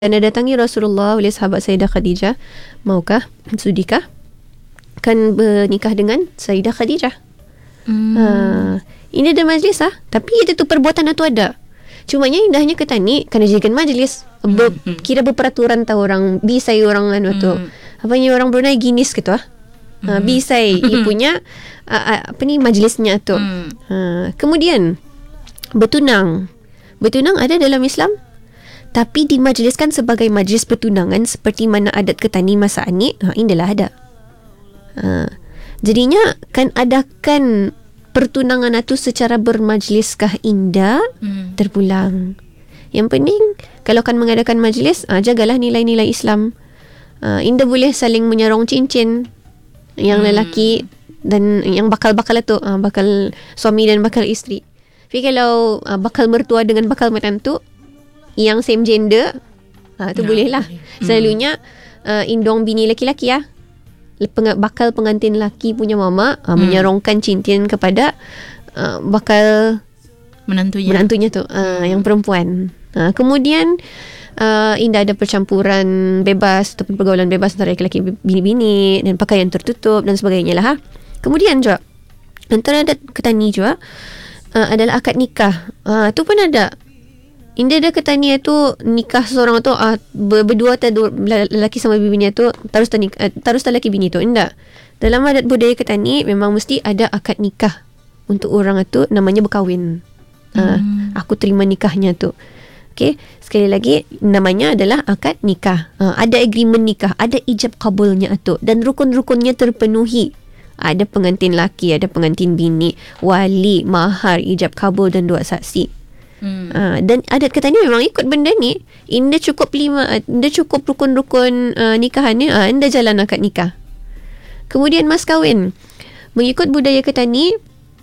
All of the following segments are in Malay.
Dan datangi Rasulullah oleh sahabat Sayyidah Khadijah. Maukah, sudikah kan bernikah dengan Sayyidah Khadijah? Ini ada majlis tapi itu tu perbuatan itu ada. Cumanya indahnya kata ni kena jadikan majlis. Kira berperaturan tahu orang bisai orang tu. Apanya orang Brunei Guinness gitu bisai ia punya majlisnya tu. Kemudian bertunang ada dalam Islam, tapi dimajliskan sebagai majlis pertunangan seperti mana adat Ketani masa Anik. Inilah ada. Jadinya kan adakan pertunangan itu secara bermajliskah indah terpulang. Yang penting kalau kan mengadakan majlis, jagalah nilai-nilai Islam. Indah boleh saling menyarong cincin yang lelaki dan yang bakal-bakal itu, bakal suami dan bakal isteri. Tapi kalau bakal mertua dengan bakal menantu yang same gender, tu boleh lah. Selalunya indong bini laki-laki bakal pengantin laki punya mama menyarongkan cincin kepada bakal menantunya tu, yang perempuan. Kemudian indah ada percampuran bebas ataupun pergaulan bebas antara laki-laki bini-bini dan pakaian tertutup dan sebagainya lah. Kemudian juga antara adat Ketani juga adalah akad nikah. Tu pun ada. Indah ada Ketani tu nikah seseorang tu berdua lelaki sama bininya tu terus lelaki bini tu. Indah. Dalam adat budaya Ketani memang mesti ada akad nikah untuk orang tu, namanya berkahwin. Aku terima nikahnya tu. Okey, sekali lagi namanya adalah akad nikah. Ada agreement nikah, ada ijab kabulnya tu dan rukun-rukunnya terpenuhi. Ada pengantin laki, ada pengantin bini, wali, mahar, ijab kabul dan dua saksi. Dan adat Ketani memang ikut benda ni. Indah cukup rukun-rukun nikahan ni, indah jalan akad nikah. Kemudian mas kahwin mengikut budaya Ketani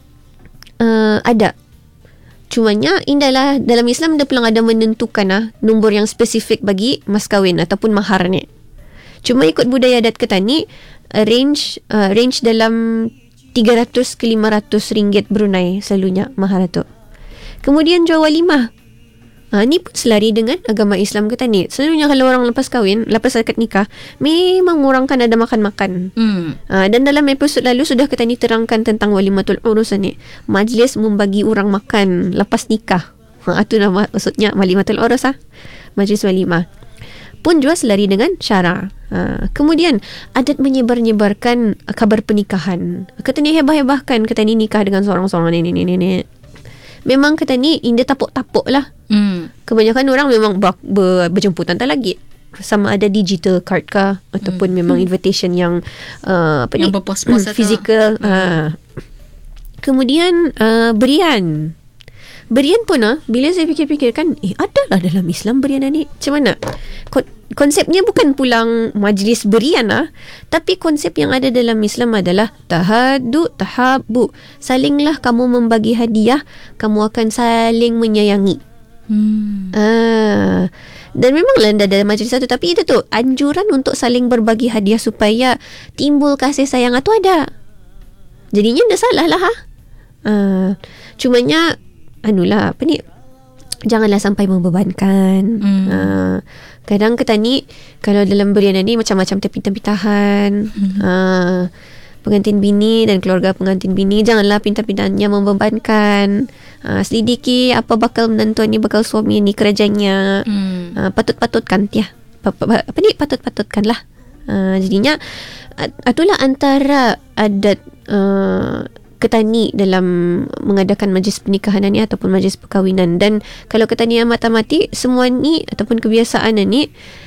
ada. Cumanya indahlah dalam Islam dia pulang ada menentukan nombor yang spesifik bagi mas kahwin ataupun mahar ni. Cuma ikut budaya adat Ketani range dalam 300 ke 500 ringgit Brunei selalunya mahar tu. Kemudian jual walimah. Ni pun selari dengan agama Islam Ketani. Selalunya kalau orang lepas kahwin, lepas akad nikah, memang orang kan ada makan-makan. Dan dalam episod lalu sudah Ketani terangkan tentang walimatul urus ni. Majlis membagi orang makan lepas nikah. Itu nama maksudnya walimatul urus majlis walimah. Pun juga selari dengan syara. Kemudian adat menyebar-nyebarkan kabar pernikahan. Ketani hebah-hebahkan Ketani nikah dengan seorang-seorang ni. Memang Ketani indah tapuk-tapuk lah. Kebanyakan orang memang berjemputan tak lagi. Sama ada digital card kah ataupun memang invitation yang yang berpos-pos physical. Kemudian berian pun bila saya fikir-fikirkan adalah dalam Islam berian ni. Macam mana? Konsepnya bukan pulang majlis berian tapi konsep yang ada dalam Islam adalah tahabbu. Salinglah kamu membagi hadiah, kamu akan saling menyayangi. Dan memanglah ada majlis satu, tapi itu tu anjuran untuk saling berbagi hadiah supaya timbul kasih sayang itu ada. Jadinya dah salah lah cumanya janganlah sampai membebankan. Kadang Ketani kalau dalam berian ni macam-macam terpintah-pintahan. Pengantin bini dan keluarga pengantin bini janganlah pintah-pintahnya membebankan. Selidiki apa bakal menantu ni, bakal suami ni kerajaannya. Patut-patutkan patut-patutkan lah. Jadinya itulah antara adat Ketani dalam mengadakan majlis pernikahan ni ataupun majlis perkahwinan. Dan kalau Ketani amat-amati semua ni ataupun kebiasaan ni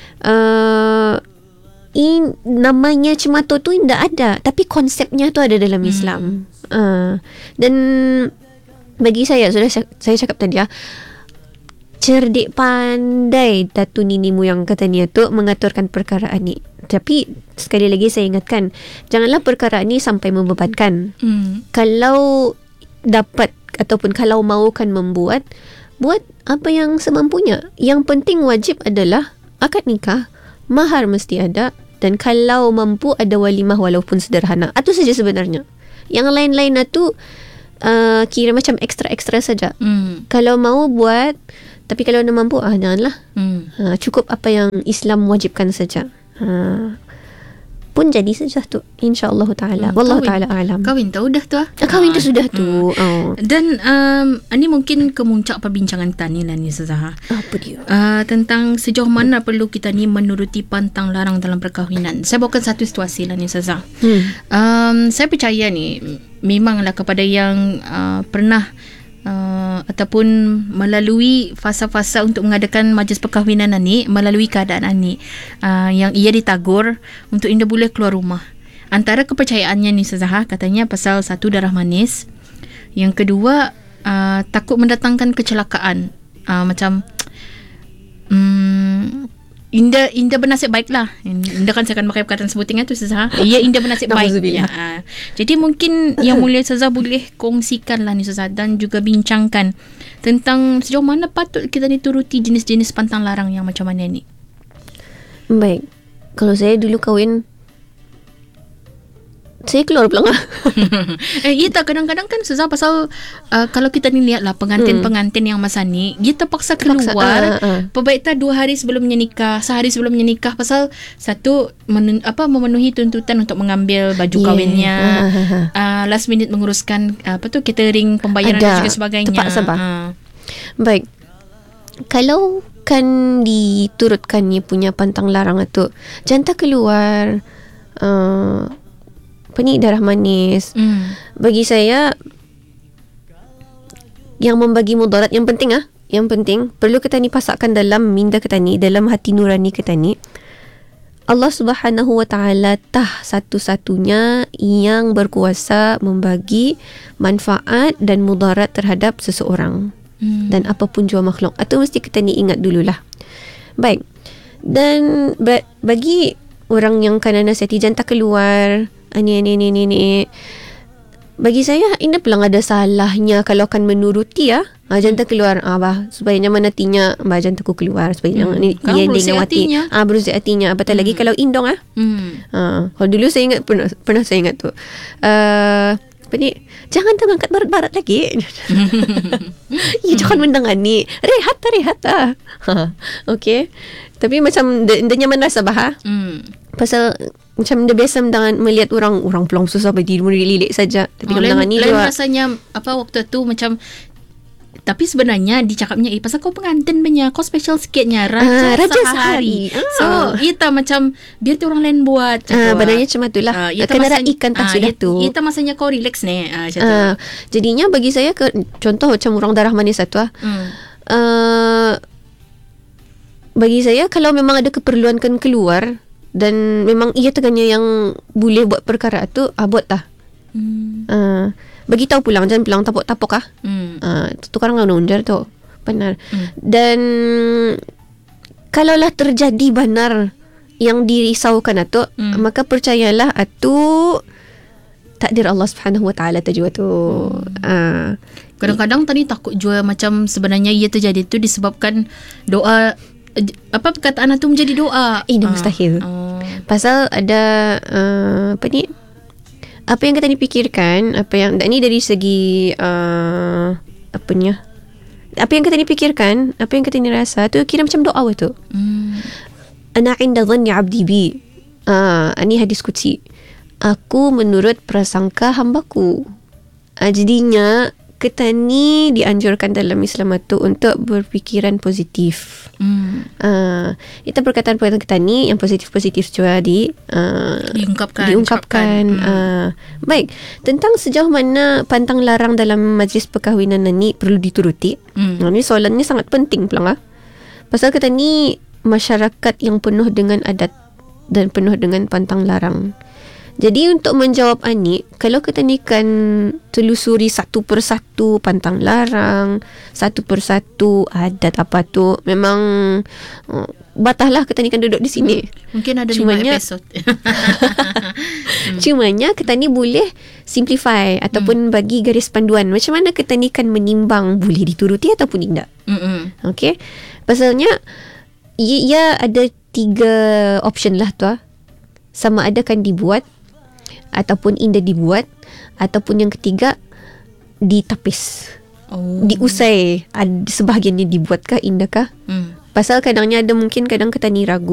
namanya cemato tu tidak ada, tapi konsepnya tu ada dalam Islam. Dan bagi saya, sudah saya cakap tadi cerdik pandai Datu Nini Moyang Ketani tu mengaturkan perkara ni. Tapi sekali lagi saya ingatkan, janganlah perkara ni sampai membebankan. Kalau dapat ataupun kalau mahukan buat apa yang semampunya. Yang penting wajib adalah akad nikah, mahar mesti ada, dan kalau mampu ada walimah walaupun sederhana. Itu saja sebenarnya. Yang lain-lain itu kira macam ekstra-ekstra saja. Kalau mau buat Tapi kalau anda mampu, janganlah. Cukup apa yang Islam wajibkan saja. Pun jadi saja tu, insya-Allah taala. Wallahu taala alam. Kahwin tu dah tu. Kahwin tu sudah tu. Dan ini mungkin kemuncak perbincangan kita ni lah ni Ustazah. Apa dia? Tentang sejauh mana perlu kita ni menuruti pantang larang dalam perkahwinan. Saya bawakan satu situasi lah ni Ustazah. Saya percaya ni memanglah kepada yang pernah ataupun melalui fasa-fasa untuk mengadakan majlis perkahwinan ni, melalui keadaan ni yang ia ditagur untuk indah boleh keluar rumah. Antara kepercayaannya ni Ustazah, katanya pasal satu, darah manis, yang kedua takut mendatangkan kecelakaan. Macam Indah bernasib baik lah. Indah kan saya akan pakai perkataan sebutingan tu Ustazah. Ya, Indah bernasib baik. Jadi mungkin Yang Mulia Ustazah boleh kongsikan lah ni Ustazah, dan juga bincangkan tentang sejauh mana patut kita ni turuti jenis-jenis pantang larang yang macam mana ni. Baik. Kalau saya dulu kahwin, saya keluar pulang lah. Ya tak, kadang-kadang kan Ustazah pasal kalau kita ni lihat lah pengantin-pengantin yang masa ni, dia terpaksa keluar perbaiknya 2 hari sebelumnya nikah, sehari sebelumnya nikah, pasal satu memenuhi tuntutan untuk mengambil baju kahwinnya, last minute menguruskan catering, pembayaran dan juga sebagainya. Terpaksa baik. Kalau kan diturutkan ni punya pantang larang tu, jangan tak keluar darah manis. Bagi saya, yang membagi mudarat, yang penting perlu kita ni pasakkan dalam minda kita ni, dalam hati nurani kita ni, Allah Subhanahu wa taala satu-satunya yang berkuasa membagi manfaat dan mudarat terhadap seseorang dan apapun jua makhluk. Itu mesti kita ni ingat dululah. Baik. Dan bagi orang yang kena nasihati, jangan tak keluar ni. Bagi saya, ini pelang ada salahnya kalau akan menuruti jangan tak keluar supaya nyaman hatinya, jangan tak keluar supaya dia dengan hati berusia hatinya. Apatah lagi kalau indong kalau dulu saya ingat, pernah saya ingat tu jangan terangkat barat-barat lagi. Jangan mendengani, rehat okey. Tapi macam dia nyaman rasa pasal macam dia biasa melihat orang pulang susah berdiri lilik saja. Tapi lain rasanya waktu tu macam, tapi sebenarnya dicakapnya pasal kau pengantin banyak, kau special sikitnya raja sehari. So kita macam biar tu orang lain buat badannya macam itulah. Kena raikan tak sudah tu. Kita masanya kau relax ni jadinya bagi saya contoh macam orang darah manis satu bagi saya, kalau memang ada keperluan kan keluar dan memang ia teganya yang boleh buat perkara tu, buat lah. Bagi tahu pulang, jangan pulang tapok-tapok tukar dengan unjar tu. Benar. Dan kalaulah terjadi benar yang dirisaukan tu, maka percayalah tu takdir Allah Subhanahu wa taala tajwa tu. Kadang-kadang tadi takut jua macam sebenarnya ia terjadi tu disebabkan doa, perkataan tu menjadi doa. Ini mustahil. Pasal ada apa yang kita dipikirkan, apa yang ni dari segi apa yang kita dipikirkan, apa yang kita ni rasa tu kira macam doa tu. Ana inda dhanni 'abdi bi. Ini hadis qudsi. Aku menurut prasangka hambaku. Jadinya kita ni dianjurkan dalam Islam itu untuk berfikiran positif. Itu perkataan-perkataan kita ni yang positif-positif juga diungkapkan. Baik, tentang sejauh mana pantang larang dalam majlis perkahwinan ni perlu dituruti. Ini soalannya sangat penting pula. Pasal kita ni masyarakat yang penuh dengan adat dan penuh dengan pantang larang. Jadi untuk menjawab ni, kalau kita ni kan telusuri satu persatu pantang larang, satu persatu adat apa tu, memang batahlah kita ni kan duduk di sini. Mungkin ada 5 episod. Cumanya kita ni boleh simplify ataupun bagi garis panduan macam mana kita ni kan menimbang boleh dituruti ataupun tidak. Okey. Pasalnya ia ada 3 option lah tu. Sama ada kan dibuat, ataupun indah dibuat, ataupun yang ketiga ditapis. diusai. Sebahagiannya dibuatkah, indahkah? Pasal kadangnya ada mungkin kadang kita ni ragu